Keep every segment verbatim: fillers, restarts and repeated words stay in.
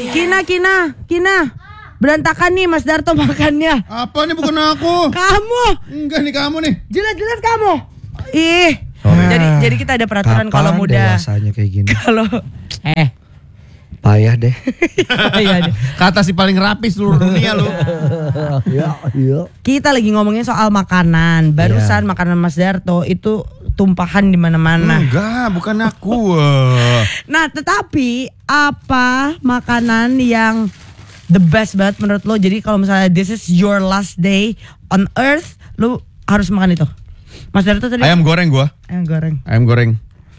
Kina, Kina, Kina. Berantakan nih Mas Darto makannya. Apa nih, bukan aku. Kamu. Enggak nih, kamu nih. Jelas-jelas kamu. Ih. Sorry. Jadi jadi kita ada peraturan kalau muda. Dewasanya kayak gini. Kalau eh payah deh. iya deh. Kata si paling rapi seluruh dunia lu. Iya, iya. Kita lagi ngomongin soal makanan. Barusan Iya. makanan Mas Darto itu tumpahan di mana-mana. Enggak, bukan aku. Nah, tetapi apa makanan yang the best banget menurut lo? Jadi kalau misalnya this is your last day on earth, lo harus makan itu. Mas Darto tadi Ayam goreng gua. ayam goreng. Ayam goreng.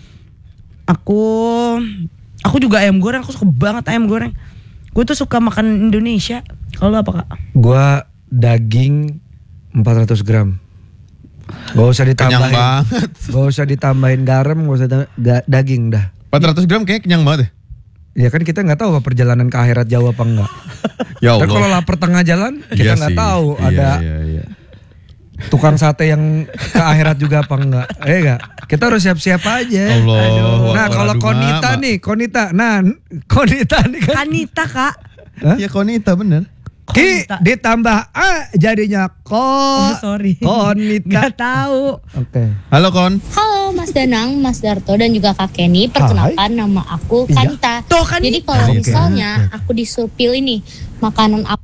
Aku aku juga ayam goreng, aku suka banget ayam goreng. Gue tuh suka makan Indonesia. Kalau lo apa, Kak? Gua daging empat ratus gram. Gak usah Kenyang ditambahin. banget. Gak usah ditambahin garam, gak usah da- ga- daging dah. empat ratus gram kayaknya kenyang banget ya. Ya kan kita nggak tahu apa perjalanan ke akhirat jauh apa enggak. Ya Dan kalau lapar tengah jalan kita Iya nggak sih. tahu Iya, ada iya, iya. tukang sate yang ke akhirat juga apa enggak. Eh enggak. Kita harus siap-siap aja. Allah. Nah kalau Aduh, Konita Mak. nih, Konita. Nah, Konita nih kan. Kanita, Kak. Hah? Ya Konita bener. Ki Konita. ditambah A jadinya ko. Oh, sorry. Konita. Gak tahu. Oke. Halo Kon. Halo Mas Danang, Mas Darto dan juga Kak Kenny. Perkenalkan nama aku Iya. Kanita. Tuh, Kanita. Jadi kalau Oke, misalnya oke. aku disuruh pilih nih makanan apa?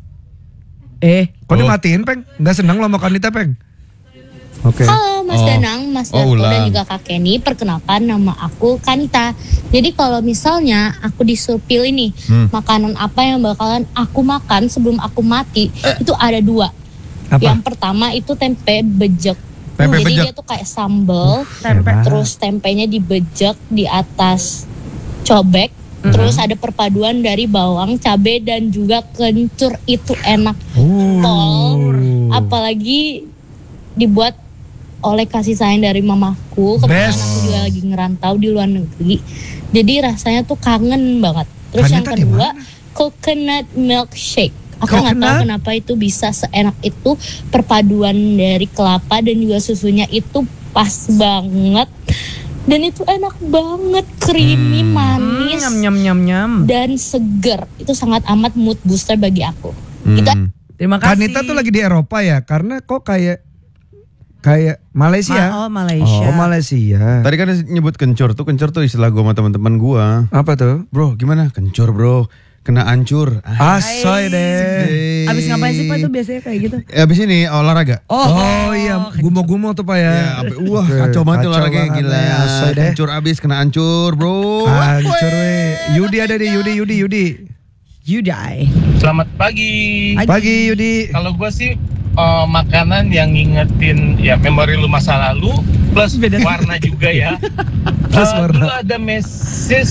Eh, Kok Oh. dimatiin, Peng? Enggak senang lo sama Konita, Peng? Oke. Halo Mas Oh. Danang, Mas Oh, Darto dan ulang. juga Kak Kenny. Perkenalkan nama aku Kanita. Jadi kalau misalnya aku disuruh pilih nih Hmm. makanan apa yang bakalan aku makan sebelum aku mati, itu ada dua. Apa? Yang pertama itu tempe bejek. Tempe Jadi bejek. dia tuh kayak sambal. tempe. Hebat. Terus tempenya dibejek di atas cobek. Terus ada perpaduan dari bawang, cabai dan juga kencur. Itu enak Oh. pol. Apalagi dibuat oleh kasih sayang dari mamaku. Kebetulan Best. aku juga lagi ngerantau di luar negeri. Jadi rasanya tuh kangen banget. Terus yang Kanita di kedua, mana? coconut milkshake. Aku nggak tahu Coconut? kenapa itu bisa seenak itu, perpaduan dari kelapa dan juga susunya itu pas banget. Dan itu enak banget, creamy, Hmm. manis, Nyam nyam nyam nyam. dan seger. Itu sangat amat mood booster bagi aku. Itu Hmm. Terima kasih. Kanita tuh lagi di Eropa ya, karena kok kayak kayak Malaysia. Ma- oh, Malaysia. Oh, Malaysia. Tadi kan nyebut kencur tuh, kencur tuh istilah gua sama teman-teman gua. Apa tuh? Bro, gimana? Kencur, Bro. Kena ancur. Asoy deh. Abis ngapain sih Pak itu biasanya kayak gitu? Eh, Abis ini olahraga. Oh, iya, gumo-gumo tuh Pak ya. Ya, ampe- wah, Oke, kacau banget tuh kacau olahraganya, banget gila. deh, asoy deh. Kencur abis kena ancur, Bro. Hancur weh. Yudi ada di Yudi, Yudi, Yudi. You die. Selamat pagi. Pagi Yudi. Kalau gue sih eh, makanan yang ngingetin ya memori lu masa lalu plus Beda. warna juga ya. Plus Eh, warna. Dulu ada meses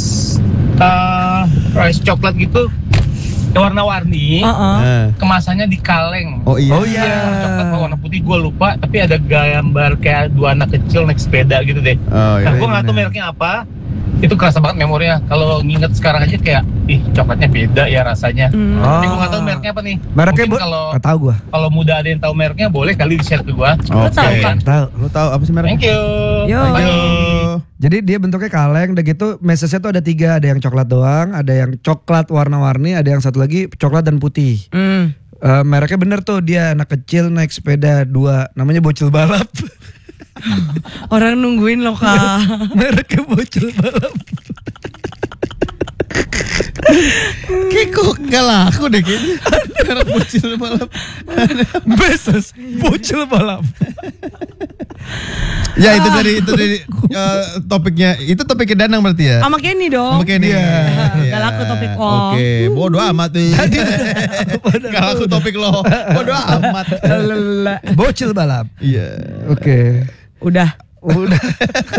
eh, rice coklat gitu warna-warni. Heeh. Eh. Kemasannya di kaleng. Oh iya. Oh iya. Warna coklat sama warna putih gue lupa, tapi ada gambar kayak dua anak kecil naik sepeda gitu deh. Oh iya. Nah, gue nggak tahu mereknya apa. Itu kerasa banget memorinya. Kalau nginget sekarang aja kayak, ih coklatnya beda ya rasanya. Hmm. Oh. Tapi gue nggak tahu mereknya apa nih. Mereknya Mungkin bu, kalau nggak tahu gua. kalau muda ada yang tahu mereknya boleh kali di share ke gue. Oke. tahu, Kak? Tahu. Lu tahu apa sih mereknya? Thank you. Yo. Bye. Yo. Jadi dia bentuknya kaleng, udah gitu mesesnya tuh ada tiga, ada yang coklat doang, ada yang coklat warna-warni, ada yang satu lagi coklat dan putih. Hmm. Eh, mereknya bener tuh, dia anak kecil naik sepeda dua, namanya bocil balap. Orang nungguin loh, Kak. Mereknya bocil balap. Kayak kok gak laku deh kayaknya. Merek bocil balap. Meses bocil balap. Ya itu dari itu dari eh, topiknya. Itu topiknya Danang berarti ya? Sama Kenny dong. Oke nih. Iya. Gak laku topik lo. Oke, bodo amat nih. Gak laku topik lo. Bodo amat. Lala. Bocil balap. Iya. Oke. Udah. Udah.